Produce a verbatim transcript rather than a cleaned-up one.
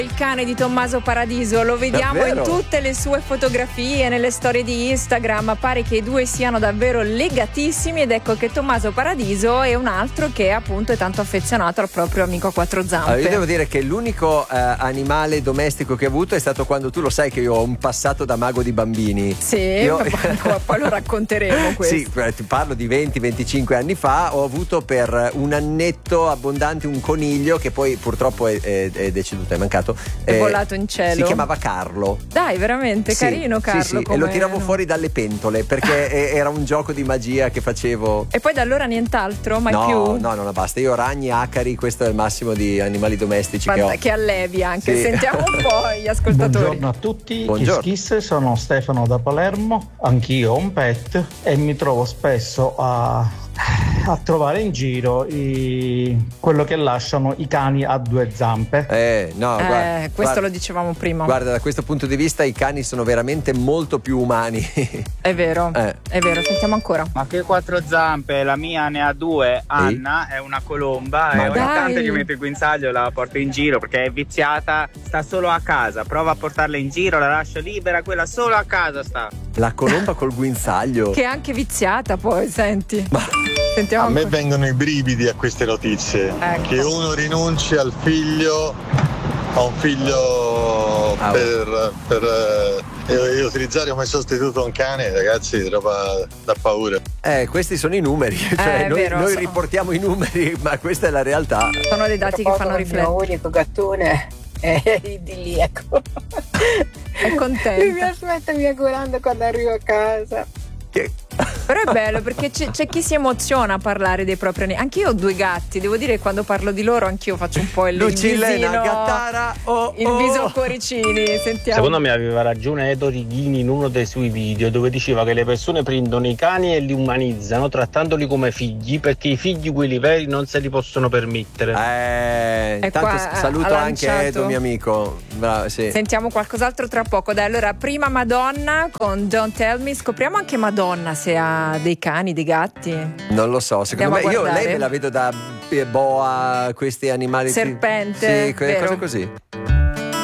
Il cane di Tommaso Paradiso lo vediamo Davvero? in tutte le sue fotografie, nelle storie di Instagram. Pare che i due siano davvero legatissimi, ed ecco che Tommaso Paradiso è un altro che appunto è tanto affezionato al proprio amico a quattro zampe. Allora, io devo dire che l'unico eh, animale domestico che ho avuto è stato quando, tu lo sai che io ho un passato da mago di bambini. Sì, io... poi, poi lo racconteremo questo. Sì, ti parlo di venti venticinque anni fa. Ho avuto per un annetto abbondante un coniglio che poi purtroppo è, è, è deceduto, è mancato. È volato in cielo. Si chiamava Carlo. Dai, veramente Sì, carino Carlo. Sì, sì. Come... E lo tiravo fuori dalle pentole perché era un gioco di magia che facevo. E poi da allora nient'altro? Mai no, più? No, no, no, basta. Io ragni, acari, questo è il massimo di animali domestici Fanta- che ho. Che allevi anche. Sì. Sentiamo un po' gli ascoltatori. Buongiorno a tutti, Buongiorno. Kiss Kiss, sono Stefano da Palermo, anch'io ho un pet e mi trovo spesso a, a trovare in giro i, quello che lasciano i cani a due zampe. Eh, no, Eh, guarda, questo guarda, lo dicevamo prima. Guarda, da questo punto di vista i cani sono veramente molto più umani. È vero, Eh. è vero, sentiamo ancora. Ma che quattro zampe, la mia ne ha due, Anna è una colomba Ma e ogni dai. tanto gli metto il guinzaglio e la porto in giro perché è viziata, sta solo a casa, prova a portarla in giro, la lascio libera, quella solo a casa sta. La colomba col guinzaglio. Che è anche viziata poi, senti. Ma- Sentiamo A me ancora. vengono i brividi a queste notizie. Ecco. Che uno rinunci al figlio, a un figlio Ah, per, per eh, e utilizzare come sostituto un cane, ragazzi, roba da paura. Eh, questi sono i numeri. Cioè, è noi, vero, noi sono- riportiamo i numeri, ma questa è la realtà. Sono dei dati che fanno Il riflettere. mio unico gattone è idilliaco. È Lui mi contenta. aspetta miagolando quando arrivo a casa. Che... Però è bello perché c'è, c'è chi si emoziona a parlare dei propri animali. Anch'io ho due gatti, devo dire che quando parlo di loro anch'io faccio un po' il, il Lucillena, visino, Gattara, oh, il oh. viso a cuoricini. Sentiamo. Secondo me aveva ragione Edo Righini in uno dei suoi video dove diceva che le persone prendono i cani e li umanizzano trattandoli come figli perché i figli quelli veri non se li possono permettere. Eh, E intanto qua s- ha- saluto ha anche lanciato- Edo, mio amico. Bravo, sì. Sentiamo qualcos'altro tra poco. Dai, allora prima Madonna con Don't Tell Me. Scopriamo anche Madonna se ha dei cani, dei gatti. Non lo so, secondo Andiamo me a io guardare. lei me la vedo da eh, boa, questi animali. Serpente, Sì, quelle vero. cose così.